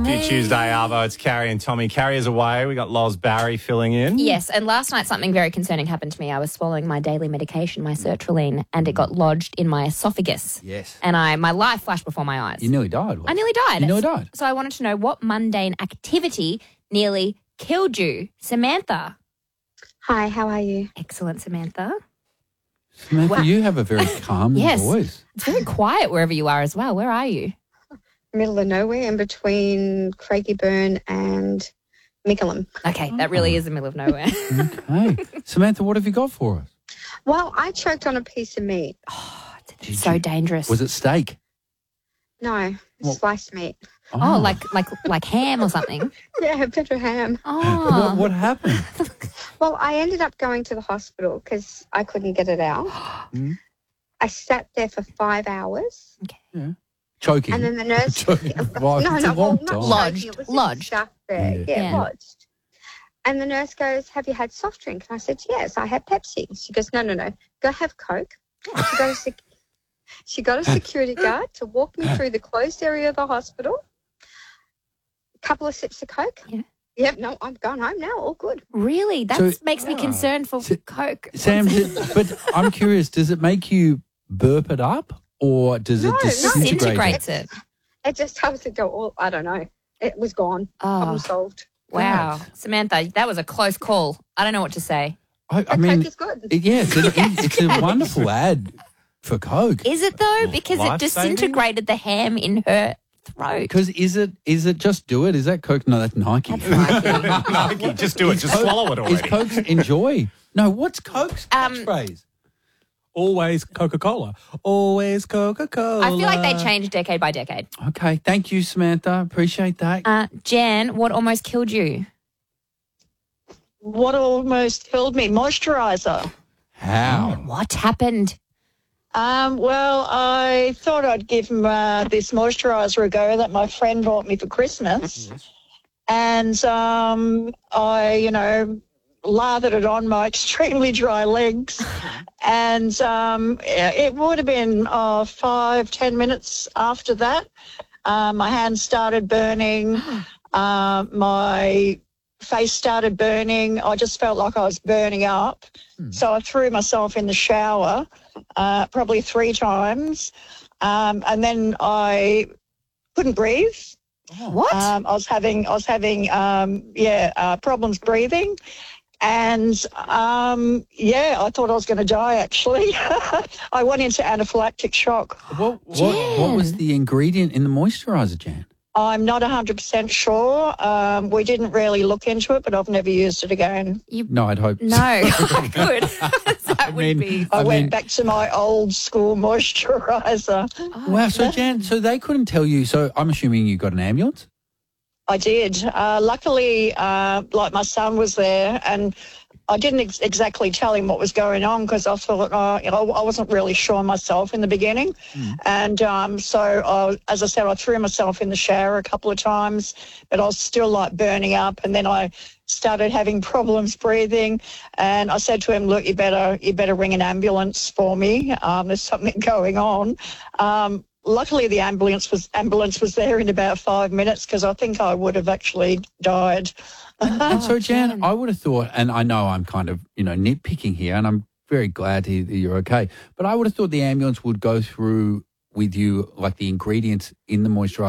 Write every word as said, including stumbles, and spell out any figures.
you Tuesday, Arvo. It's Carrie and Tommy. Carrie is away. We got Loz Barry filling in. Yes, and last night something very concerning happened to me. I was swallowing my daily medication, my sertraline, and it got lodged in my esophagus. Yes. And I, my life flashed before my eyes. You nearly died. Loz. I nearly died. You nearly died. So I wanted to know what mundane activity nearly killed you. Samantha. Hi, how are you? Excellent, Samantha. Samantha, Wow. you have a very calm Yes. voice. It's very quiet wherever you are as well. Where are you? Middle of nowhere in between Craigieburn and Mickleham. Okay, that really is the middle of nowhere. Okay. Samantha, what have you got for us? Well, I choked on a piece of meat. It's so dangerous. Was it steak? No, What? sliced meat. Oh, like like like ham or something. Yeah, a bit of ham. Oh. What, what happened? Well, I ended up going to the hospital because I couldn't get it out. Mm. I sat there for five hours. Yeah. Choking. And then the nurse... Choking. Well, no, it's a no, well, long not time. Lodged, choking, it was just lodged. stuck there. Yeah. Yeah, Yeah. lodged. And the nurse goes, have you had soft drink? And I said, yes, I had Pepsi. She goes, no, no, no, go have Coke. She got a, sec- she got a security guard to walk me through the closed area of the hospital. A couple of sips of Coke. Yeah. Yep, no, I'm going home now, all good. Really? That So- makes me concerned for So- Coke. Sam, did- but I'm curious, does it make you burp it up or does No, it no. disintegrate? Disintegrates it. It just helps it go all, I don't know. It was gone. Problem Oh, solved. wow. Samantha, that was a close call. I don't know what to say. I, I The mean, Coke is good. it- yeah, it's, an, it's a wonderful ad for Coke. Is it though? Because it Life-saving? disintegrated the ham in her throat. Because is it is it just do it? Is that Coke? No, that's Nike. That's Nike. Nike, just do it. Just Coke- swallow it Is already. Coke's enjoy? No, what's Coke's Um, catchphrase? Always Coca-Cola. Always Coca-Cola. I feel like they change decade by decade. Okay, thank you, Samantha. Appreciate that. Uh, Jan, what almost killed you? What almost killed me? Moisturiser. How? What happened? Um, well, I thought I'd give uh, this moisturiser a go that my friend bought me for Christmas. And um, I, you know, lathered it on my extremely dry legs. And um, it would have been uh, five, ten minutes after that. Uh, my hands started burning. Uh, my face started burning. I just felt like I was burning up. Hmm. So I threw myself in the shower uh, probably three times. Um, and then I couldn't breathe. What? Um, I was having, I was having, um, yeah, uh, problems breathing. And, um, yeah, I thought I was going to die, actually. I went into anaphylactic shock. What, what, what was the ingredient in the moisturiser, Jan? I'm not one hundred percent sure. Um, we didn't really look into it, but I've never used it again. You No, I'd hope. no, good. that would mean- be. I, I went mean- back to my old school moisturiser. Wow, so Jan, so they couldn't tell you. So I'm assuming you got an ambulance? I did. Uh, luckily, uh, like my son was there, and I didn't ex- exactly tell him what was going on because I thought, uh, you know, I wasn't really sure myself in the beginning. Mm. And um, so, I, as I said, I threw myself in the shower a couple of times, but I was still like burning up. And then I started having problems breathing. And I said to him, look, you better, you better ring an ambulance for me. Um, there's something going on. Um, Luckily, the ambulance was ambulance was there in about five minutes because I think I would have actually died. And so, Jan, Jan. I would have thought, and I know I'm kind of, you know, nitpicking here, and I'm very glad to hear that you're okay, but I would have thought the ambulance would go through with you, like the ingredients in the moisturiser